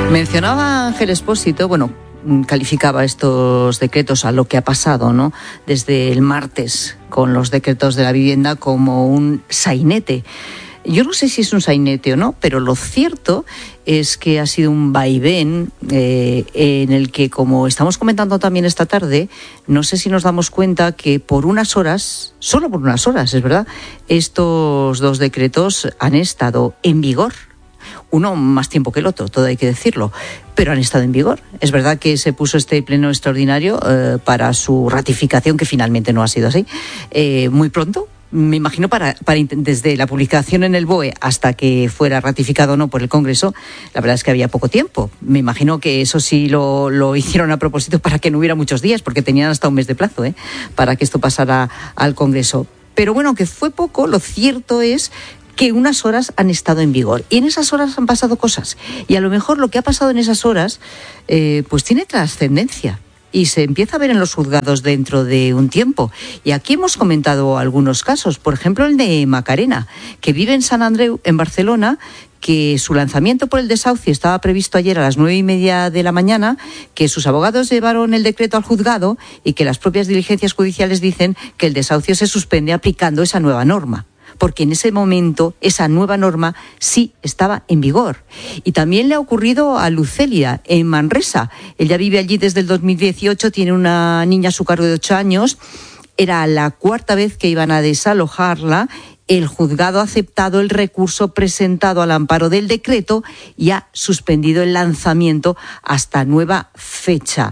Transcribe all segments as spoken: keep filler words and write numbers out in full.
Mencionaba Ángel Expósito, bueno, calificaba estos decretos a lo que ha pasado, ¿no?, desde el martes con los decretos de la vivienda como un sainete. Yo no sé si es un sainete o no, pero lo cierto es que ha sido un vaivén eh, en el que, como estamos comentando también esta tarde, no sé si nos damos cuenta que por unas horas, solo por unas horas, es verdad, estos dos decretos han estado en vigor. Uno más tiempo que el otro, todo hay que decirlo, pero han estado en vigor. Es verdad que se puso este pleno extraordinario eh, para su ratificación, que finalmente no ha sido así, eh, muy pronto. Me imagino para, para desde la publicación en el B O E hasta que fuera ratificado o no por el Congreso, la verdad es que había poco tiempo. Me imagino que eso sí lo, lo hicieron a propósito para que no hubiera muchos días, porque tenían hasta un mes de plazo ¿eh? para que esto pasara al Congreso. Pero bueno, que fue poco, lo cierto es que unas horas han estado en vigor y en esas horas han pasado cosas, y a lo mejor lo que ha pasado en esas horas eh, pues tiene trascendencia y se empieza a ver en los juzgados dentro de un tiempo. Y aquí hemos comentado algunos casos, por ejemplo el de Macarena, que vive en Sant Andreu, en Barcelona, que su lanzamiento por el desahucio estaba previsto ayer a las nueve y media de la mañana, que sus abogados llevaron el decreto al juzgado y que las propias diligencias judiciales dicen que el desahucio se suspende aplicando esa nueva norma, porque en ese momento esa nueva norma sí estaba en vigor. Y también le ha ocurrido a Lucelia, en Manresa. Ella vive allí desde el dos mil dieciocho, tiene una niña a su cargo de ocho años. Era la cuarta vez que iban a desalojarla. El juzgado ha aceptado el recurso presentado al amparo del decreto y ha suspendido el lanzamiento hasta nueva fecha.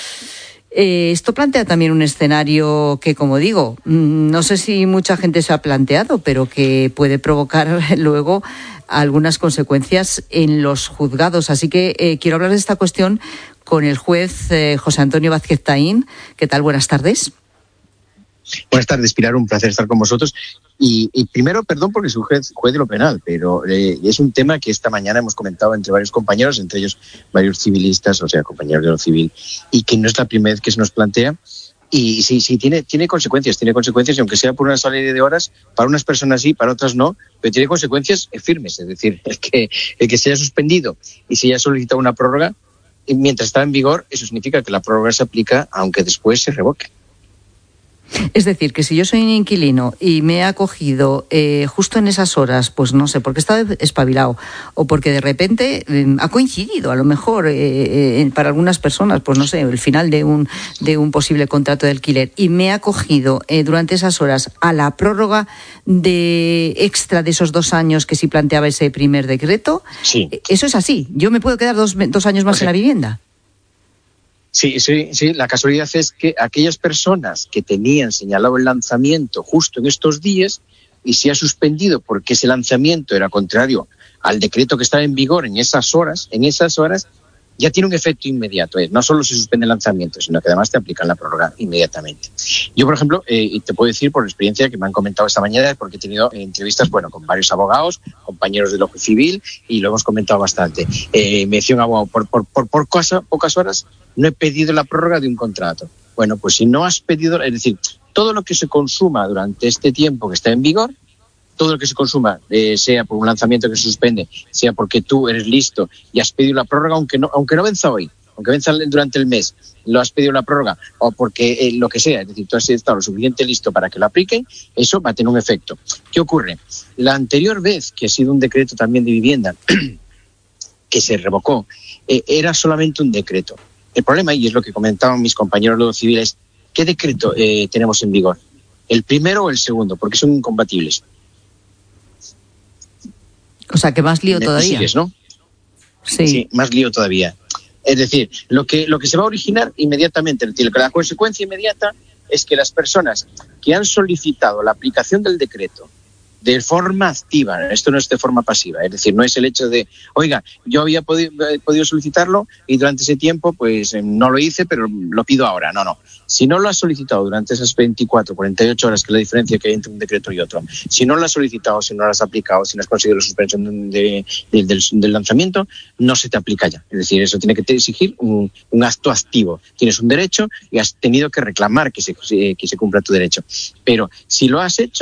Eh, esto plantea también un escenario que, como digo, no sé si mucha gente se ha planteado, pero que puede provocar luego algunas consecuencias en los juzgados. Así que eh, quiero hablar de esta cuestión con el juez eh, José Antonio Vázquez Taín. ¿Qué tal? Buenas tardes. Buenas tardes, Pilar, un placer estar con vosotros. Y, y primero, perdón porque soy juez, juez de lo penal, pero eh, es un tema que esta mañana hemos comentado entre varios compañeros, entre ellos varios civilistas, o sea, compañeros de lo civil, y que no es la primera vez que se nos plantea. Y sí, sí, tiene, tiene consecuencias, tiene consecuencias, y aunque sea por una salida de horas, para unas personas sí, para otras no, pero tiene consecuencias firmes. Es decir, el que, el que se haya suspendido y se haya solicitado una prórroga, mientras está en vigor, eso significa que la prórroga se aplica aunque después se revoque. Es decir, que si yo soy un inquilino y me he acogido eh, justo en esas horas, pues no sé, porque estaba espabilado o porque de repente eh, ha coincidido, a lo mejor eh, eh, para algunas personas, pues no sé, el final de un de un posible contrato de alquiler, y me he acogido eh, durante esas horas a la prórroga de extra de esos dos años que sí planteaba ese primer decreto. Sí. Eso es así. Yo me puedo quedar dos, dos años más okay. en la vivienda. Sí, sí, sí. La casualidad es que aquellas personas que tenían señalado el lanzamiento justo en estos días y se ha suspendido porque ese lanzamiento era contrario al decreto que estaba en vigor en esas horas, en esas horas ya tiene un efecto inmediato. No solo se suspende el lanzamiento, sino que además te aplican la prórroga inmediatamente. Yo, por ejemplo, eh, te puedo decir por experiencia que me han comentado esta mañana, porque he tenido entrevistas, bueno, con varios abogados, compañeros de lo civil, y lo hemos comentado bastante. Eh, me decía un abogado, por, por, por, por cosa, pocas horas no he pedido la prórroga de un contrato. Bueno, pues si no has pedido, es decir, todo lo que se consuma durante este tiempo que está en vigor, todo lo que se consuma, eh, sea por un lanzamiento que se suspende, sea porque tú eres listo y has pedido la prórroga, aunque no, aunque no venza hoy, aunque venza durante el mes, lo has pedido la prórroga, o porque eh, lo que sea, es decir, tú has estado lo suficiente listo para que lo apliquen, eso va a tener un efecto. ¿Qué ocurre? La anterior vez que ha sido un decreto también de vivienda que se revocó, eh, era solamente un decreto. El problema, y es lo que comentaban mis compañeros de los civiles, ¿qué decreto eh, tenemos en vigor? ¿El primero o el segundo? Porque son incompatibles. O sea, que más lío todavía. Sigues, ¿no? Sí. Sí, más lío todavía. Es decir, lo que, lo que se va a originar inmediatamente, es decir, que la consecuencia inmediata es que las personas que han solicitado la aplicación del decreto de forma activa, esto no es de forma pasiva, es decir, no es el hecho de, oiga, yo había podido, podido solicitarlo y durante ese tiempo pues no lo hice, pero lo pido ahora. No, no. Si no lo has solicitado durante esas veinticuatro, cuarenta y ocho horas, que es la diferencia que hay entre un decreto y otro, si no lo has solicitado, si no lo has aplicado, si no has conseguido la suspensión de, de, del, del lanzamiento, no se te aplica ya. Es decir, eso tiene que exigir un, un acto activo. Tienes un derecho y has tenido que reclamar que se, que se cumpla tu derecho. Pero si lo has hecho,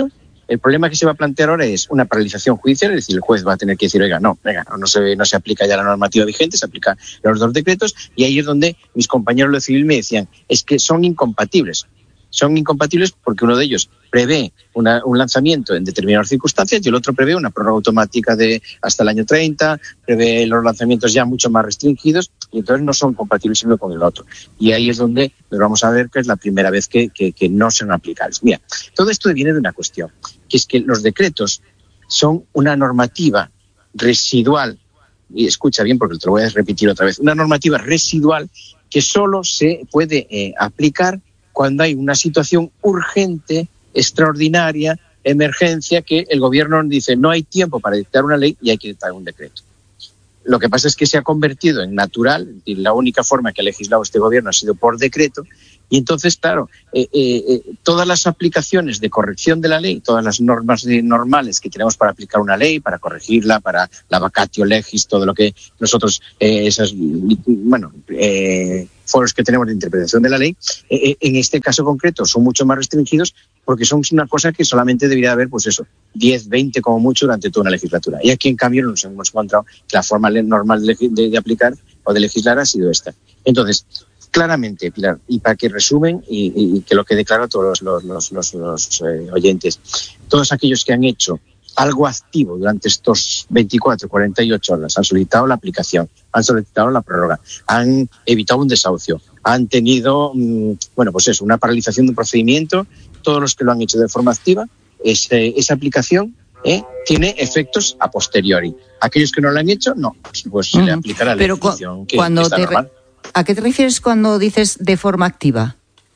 El problema que se va a plantear ahora es una paralización judicial, es decir, el juez va a tener que decir, oiga, no, venga, no se, no se aplica ya la normativa vigente, se aplica los dos decretos, y ahí es donde mis compañeros de civil me decían, es que son incompatibles. Son incompatibles porque uno de ellos prevé una, un lanzamiento en determinadas circunstancias y el otro prevé una prórroga automática de hasta el año treinta, prevé los lanzamientos ya mucho más restringidos y entonces no son compatibles uno con el otro. Y ahí es donde nos vamos a ver que es la primera vez que, que, que no son aplicables. Mira, todo esto viene de una cuestión, que es que los decretos son una normativa residual, y escucha bien porque te lo voy a repetir otra vez, una normativa residual que solo se puede eh, aplicar cuando hay una situación urgente, extraordinaria, emergencia, que el gobierno dice no hay tiempo para dictar una ley y hay que dictar un decreto. Lo que pasa es que se ha convertido en natural, y la única forma que ha legislado este gobierno ha sido por decreto, y entonces, claro, eh, eh, todas las aplicaciones de corrección de la ley, todas las normas de, normales que tenemos para aplicar una ley, para corregirla, para la vacatio legis, todo lo que nosotros, eh, esas, bueno, eh, foros que tenemos de interpretación de la ley, eh, en este caso concreto son mucho más restringidos porque son una cosa que solamente debería haber, pues eso, diez, veinte como mucho durante toda una legislatura. Y aquí en cambio nos hemos encontrado que la forma normal de, de, de aplicar o de legislar ha sido esta. Entonces, claramente, Pilar, y para que resumen y, y, y que lo quede claro a todos los, los, los, los eh, oyentes, todos aquellos que han hecho algo activo durante estos veinticuatro, cuarenta y ocho horas, han solicitado la aplicación, han solicitado la prórroga, han evitado un desahucio, han tenido, mmm, bueno, pues eso, una paralización de un procedimiento, todos los que lo han hecho de forma activa, ese, esa aplicación eh, tiene efectos a posteriori. Aquellos que no lo han hecho, no, pues se mm. le aplicará la legislación que, que está normal. ¿A qué te refieres cuando dices de forma activa?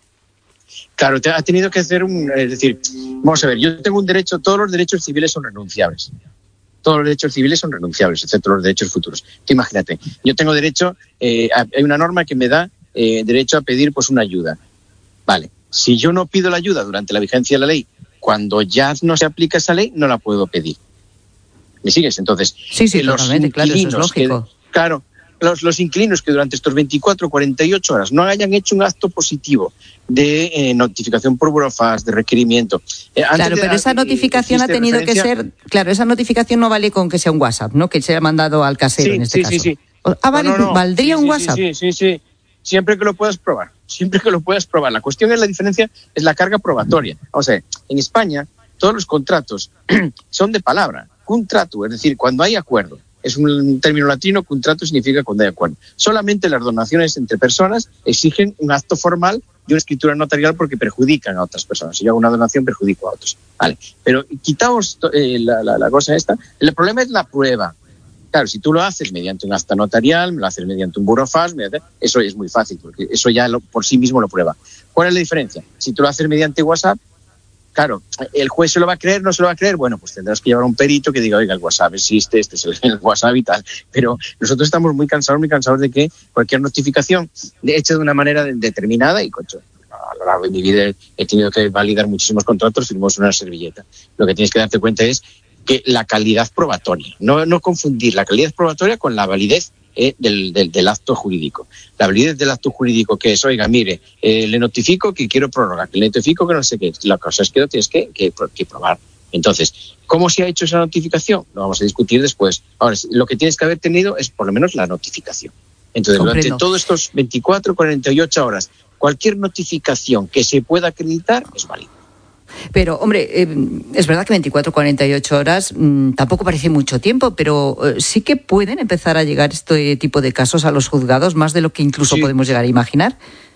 Claro, te ha tenido que hacer un... Es decir, vamos a ver, yo tengo un derecho, todos los derechos civiles son renunciables. Todos los derechos civiles son renunciables, excepto los derechos futuros. Tú imagínate, yo tengo derecho, eh, a, hay una norma que me da eh, derecho a pedir pues una ayuda. Vale, si yo no pido la ayuda durante la vigencia de la ley, cuando ya no se aplica esa ley, no la puedo pedir. ¿Me sigues? Entonces, sí, sí, totalmente, claro, eso es lógico. Que, claro, Los, los inquilinos que durante estos veinticuatro, cuarenta y ocho horas no hayan hecho un acto positivo de eh, notificación por burofax, de requerimiento. Eh, claro, pero de, esa notificación ha tenido referencia... que ser... Claro, esa notificación no vale con que sea un WhatsApp, ¿no? Que se haya mandado al casero sí, en este sí, caso. Sí, sí, sí. Ah, vale, no, no, no. ¿valdría sí, un sí, WhatsApp? Sí, sí, sí, sí. Siempre que lo puedas probar. Siempre que lo puedas probar. La cuestión es la diferencia, es la carga probatoria. O sea, en España todos los contratos son de palabra. Contrato, es decir, cuando hay acuerdo. Es un término latino, contrato significa cuando hay acuerdo. Solamente las donaciones entre personas exigen un acto formal y una escritura notarial porque perjudican a otras personas. Si yo hago una donación, perjudico a otros. Vale. Pero quitaos eh, la, la, la cosa esta. El problema es la prueba. Claro, si tú lo haces mediante un acta notarial, lo haces mediante un burofax, eso es muy fácil porque eso ya lo, por sí mismo lo prueba. ¿Cuál es la diferencia? Si tú lo haces mediante WhatsApp, claro, ¿el juez se lo va a creer, no se lo va a creer? Bueno, pues tendrás que llevar a un perito que diga, oiga, el WhatsApp existe, este es el, el WhatsApp y tal. Pero nosotros estamos muy cansados, muy cansados de que cualquier notificación hecha de una manera determinada, y concho, a lo largo de mi vida he tenido que validar muchísimos contratos, firmamos una servilleta. Lo que tienes que darte cuenta es que la calidad probatoria, no, no confundir la calidad probatoria con la validez Eh, del, del, del acto jurídico. La validez del acto jurídico que es, oiga, mire, eh, le notifico que quiero prórroga, que le notifico que no sé qué. La cosa es que lo tienes que, que, que probar. Entonces, ¿cómo se ha hecho esa notificación? Lo vamos a discutir después. Ahora, lo que tienes que haber tenido es por lo menos la notificación. Entonces, Comprendo. Durante todos estos veinticuatro, cuarenta y ocho horas, cualquier notificación que se pueda acreditar es válida. Pero, hombre, eh, es verdad que veinticuatro, cuarenta y ocho horas mmm, tampoco parece mucho tiempo, pero eh, sí que pueden empezar a llegar este tipo de casos a los juzgados, más de lo que incluso sí. podemos llegar a imaginar.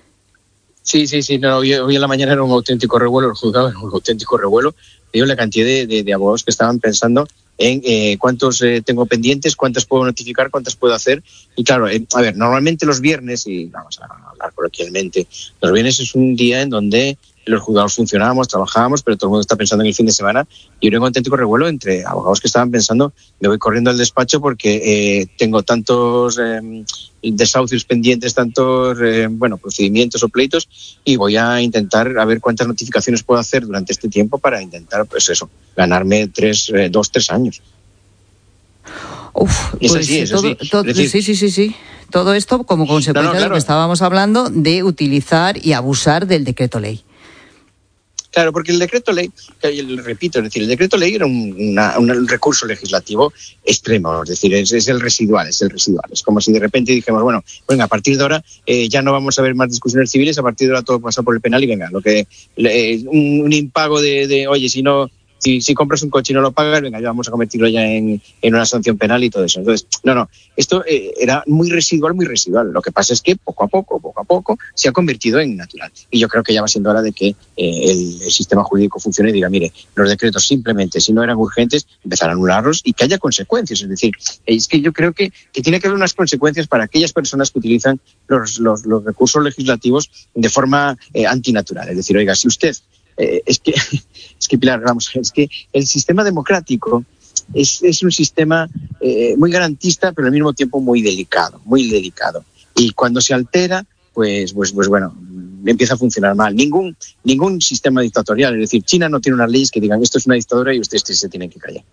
Sí, sí, sí. No, hoy, hoy en la mañana era un auténtico revuelo, el juzgado era un auténtico revuelo. Digo, la cantidad de, de, de abogados que estaban pensando en eh, cuántos eh, tengo pendientes, cuántas puedo notificar, cuántas puedo hacer. Y claro, eh, a ver, normalmente los viernes, y vamos a hablar coloquialmente, los viernes es un día en donde los juzgados funcionábamos, trabajábamos, pero todo el mundo está pensando en el fin de semana y hubo un auténtico revuelo entre abogados que estaban pensando, me voy corriendo al despacho porque eh, tengo tantos eh, desahucios pendientes, tantos eh, bueno procedimientos o pleitos y voy a intentar a ver cuántas notificaciones puedo hacer durante este tiempo para intentar, pues eso, ganarme tres, eh, dos, tres años. Uf, es pues así, es todo, así. todo, es decir, sí, sí, sí, sí. Todo esto como consecuencia no, no, claro. de lo que estábamos hablando de utilizar y abusar del decreto ley. Claro, porque el decreto ley, repito, es decir, el decreto ley era un, una, un recurso legislativo extremo, es decir, es, es el residual, es el residual. Es como si de repente dijéramos, bueno, venga, a partir de ahora eh, ya no vamos a ver más discusiones civiles, a partir de ahora todo pasa por el penal y venga, lo que eh, un, un impago de, de, oye, si no... Si, si compras un coche y no lo pagas, venga, ya vamos a convertirlo ya en, en una sanción penal y todo eso. Entonces, no, no, esto eh, era muy residual, muy residual. Lo que pasa es que poco a poco, poco a poco, se ha convertido en natural. Y yo creo que ya va siendo hora de que eh, el, el sistema jurídico funcione y diga, mire, los decretos simplemente, si no eran urgentes, empezar a anularlos y que haya consecuencias. Es decir, es que yo creo que, que tiene que haber unas consecuencias para aquellas personas que utilizan los, los, los recursos legislativos de forma eh, antinatural. Es decir, oiga, si usted... Eh, es que, es que Pilar, vamos, es que el sistema democrático es, es un sistema eh, muy garantista, pero al mismo tiempo muy delicado, muy delicado. Y cuando se altera, pues, pues, pues bueno, empieza a funcionar mal. Ningún, ningún sistema dictatorial, es decir, China no tiene unas leyes que digan esto es una dictadura y ustedes se tienen que callar.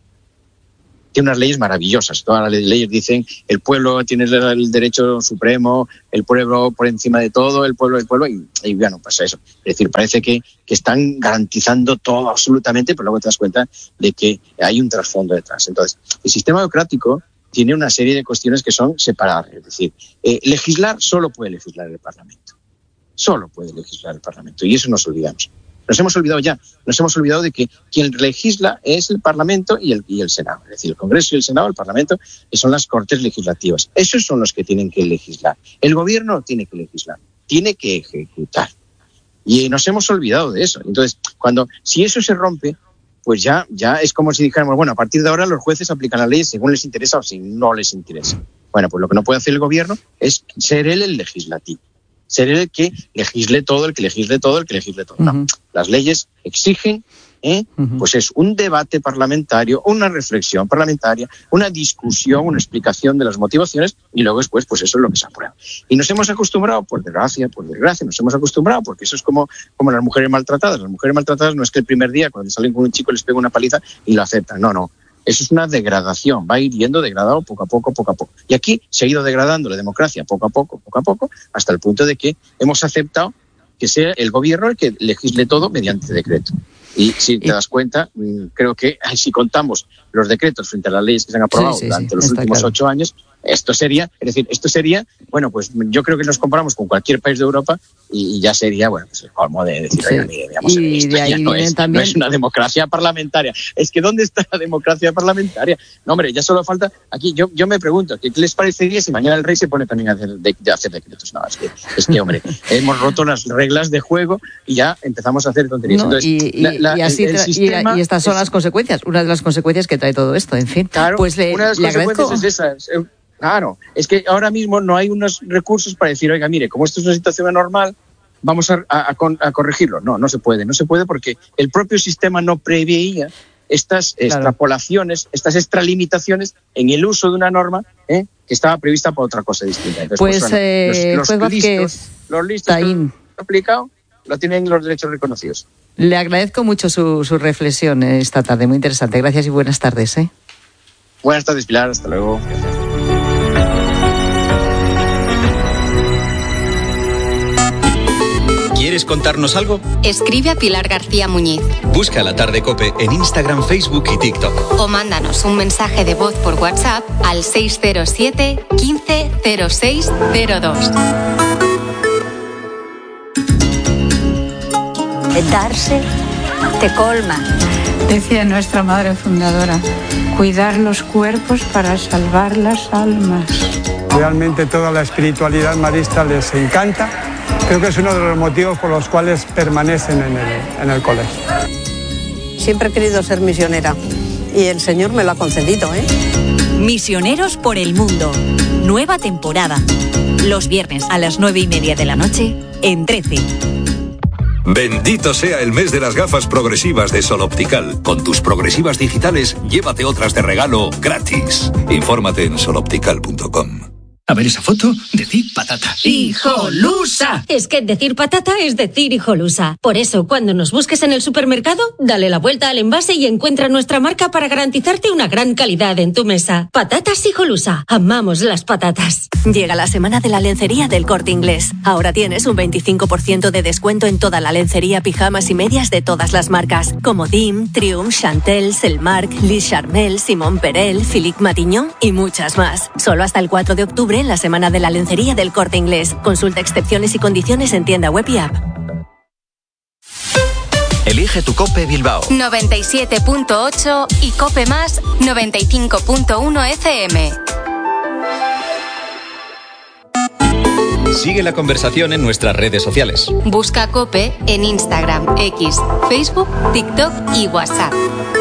Tiene unas leyes maravillosas. Todas las leyes dicen el pueblo tiene el derecho supremo, el pueblo por encima de todo, el pueblo, el pueblo, y, y bueno, pues eso. Es decir, parece que, que están garantizando todo absolutamente, pero luego te das cuenta de que hay un trasfondo detrás. Entonces, el sistema democrático tiene una serie de cuestiones que son separables. Es decir, eh, legislar solo puede legislar el Parlamento. Solo puede legislar el Parlamento, y eso nos olvidamos. Nos hemos olvidado ya, nos hemos olvidado de que quien legisla es el Parlamento y el, y el Senado. Es decir, el Congreso y el Senado, el Parlamento, que son las Cortes legislativas. Esos son los que tienen que legislar. El Gobierno no tiene que legislar, tiene que ejecutar. Y nos hemos olvidado de eso. Entonces, cuando si eso se rompe, pues ya, ya es como si dijéramos, bueno, a partir de ahora los jueces aplican las leyes según les interesa o si no les interesa. Bueno, pues lo que no puede hacer el Gobierno es ser él el legislativo. Ser el que legisle todo, el que legisle todo, el que legisle todo. No, uh-huh. Las leyes exigen, ¿eh? uh-huh. pues es un debate parlamentario, una reflexión parlamentaria, una discusión, una explicación de las motivaciones y luego después, pues eso es lo que se aprueba. Y nos hemos acostumbrado, por desgracia, por desgracia, nos hemos acostumbrado, porque eso es como, como las mujeres maltratadas. Las mujeres maltratadas no es que el primer día, cuando salen con un chico, les pega una paliza y lo aceptan. No, no. Eso es una degradación, va a ir yendo degradado poco a poco, poco a poco. Y aquí se ha ido degradando la democracia poco a poco, poco a poco, hasta el punto de que hemos aceptado que sea el Gobierno el que legisle todo mediante decreto. Y si te das cuenta, creo que si contamos los decretos frente a las leyes que se han aprobado sí, sí, durante sí, los últimos claro. ocho años, esto sería, es decir, esto sería, bueno, pues yo creo que nos comparamos con cualquier país de Europa y, y ya sería, bueno, pues el colmo de decir, sí. oiga, mire, digamos, y esto de ahí ya no es, también... no es una democracia parlamentaria. Es que ¿dónde está la democracia parlamentaria? No, hombre, ya solo falta, aquí yo, yo me pregunto, ¿qué les parecería si mañana el rey se pone también a hacer, de, de hacer decretos? No, es que, es que, hombre, hemos roto las reglas de juego y ya empezamos a hacer tonterías. No, Entonces, y, y, la, la, y, así el, el sistema, y, y estas son es, las consecuencias, una de las consecuencias que trae todo esto, en fin. Claro, pues le, una de las le consecuencias agradezco. es esa. Claro, es que ahora mismo no hay unos recursos para decir, oiga, mire, como esto es una situación anormal, vamos a, a, a corregirlo. No, no se puede, no se puede porque el propio sistema no preveía estas claro. extrapolaciones, estas extralimitaciones en el uso de una norma ¿eh? que estaba prevista para otra cosa distinta. Entonces, pues, pues bueno, eh, los, los pues listos, los listos que lo han aplicado lo tienen los derechos reconocidos. Le agradezco mucho su, su reflexión esta tarde, muy interesante. Gracias y buenas tardes. ¿eh? Buenas tardes, Pilar, hasta luego. ¿Quieres contarnos algo? Escribe a Pilar García Muñiz. Busca La Tarde COPE en Instagram, Facebook y TikTok. O mándanos un mensaje de voz por WhatsApp al seis cero siete, quince, cero seis cero dos. Darse te colma. Decía nuestra madre fundadora, cuidar los cuerpos para salvar las almas. Realmente toda la espiritualidad marista les encanta. Creo que es uno de los motivos por los cuales permanecen en el, en el colegio. Siempre he querido ser misionera y el Señor me lo ha concedido, ¿eh? Misioneros por el mundo. Nueva temporada. Los viernes a las nueve y media de la noche en trece. Bendito sea el mes de las gafas progresivas de Sol Optical. Con tus progresivas digitales, llévate otras de regalo gratis. Infórmate en sol optical punto com. A ver esa foto, decir patata. ¡Hijolusa! Es que decir patata es decir hijolusa. Por eso, cuando nos busques en el supermercado, dale la vuelta al envase y encuentra nuestra marca para garantizarte una gran calidad en tu mesa. Patatas hijolusa. Amamos las patatas. Llega la semana de la lencería del Corte Inglés. Ahora tienes un veinticinco por ciento de descuento en toda la lencería, pijamas y medias de todas las marcas, como Dim, Triumph, Chantel, Selmark, Lis Charmel, Simón Perel, Philippe Matignon y muchas más. Solo hasta el cuatro de octubre en la semana de la lencería del Corte Inglés. Consulta excepciones y condiciones en tienda web y app. Elige tu COPE Bilbao. noventa y siete punto ocho y COPE Más noventa y cinco punto uno F M. Sigue la conversación en nuestras redes sociales. Busca COPE en Instagram, X, Facebook, TikTok y WhatsApp.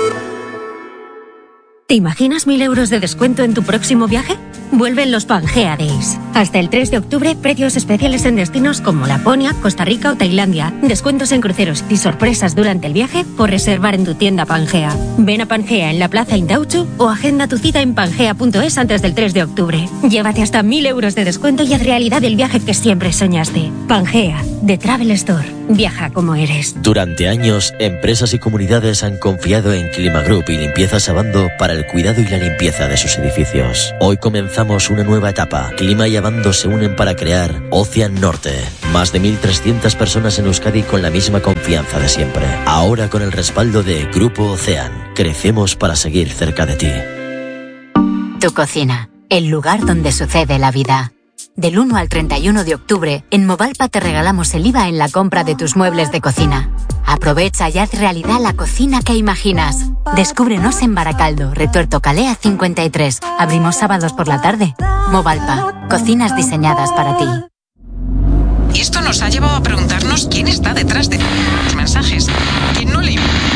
¿Te imaginas mil euros de descuento en tu próximo viaje? Vuelven los Pangea Days. Hasta el tres de octubre, precios especiales en destinos como Laponia, Costa Rica o Tailandia. Descuentos en cruceros y sorpresas durante el viaje por reservar en tu tienda Pangea. Ven a Pangea en la Plaza Indauchu o agenda tu cita en pangea punto es antes del tres de octubre. Llévate hasta mil euros de descuento y haz realidad el viaje que siempre soñaste. Pangea, de Travel Store. Viaja como eres. Durante años, empresas y comunidades han confiado en Clima Group y Limpiezas Abando para el cuidado y la limpieza de sus edificios. Hoy comenzamos una nueva etapa. Clima y Abando se unen para crear Ocean Norte. Más de mil trescientas personas en Euskadi con la misma confianza de siempre. Ahora con el respaldo de Grupo Ocean. Crecemos para seguir cerca de ti. Tu cocina, el lugar donde sucede la vida. Del uno al treinta y uno de octubre, en Movalpa te regalamos el I V A en la compra de tus muebles de cocina. Aprovecha y haz realidad la cocina que imaginas. Descúbrenos en Baracaldo, Retuerto Calea cincuenta y tres. Abrimos sábados por la tarde. Movalpa, cocinas diseñadas para ti. Y esto nos ha llevado a preguntarnos quién está detrás de los mensajes. ¿Quién no le...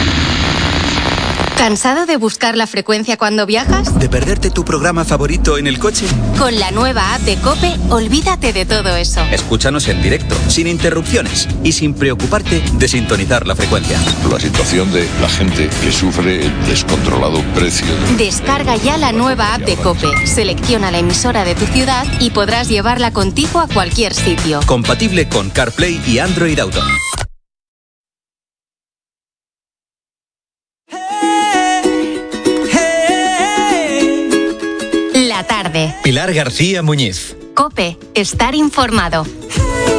¿Cansado de buscar la frecuencia cuando viajas? ¿De perderte tu programa favorito en el coche? Con la nueva app de COPE, olvídate de todo eso. Escúchanos en directo, sin interrupciones y sin preocuparte de sintonizar la frecuencia. La situación de la gente que sufre el descontrolado precio. De... Descarga ya la nueva app de COPE, selecciona la emisora de tu ciudad y podrás llevarla contigo a cualquier sitio. Compatible con CarPlay y Android Auto. La tarde. Pilar García Muñiz. COPE, estar informado.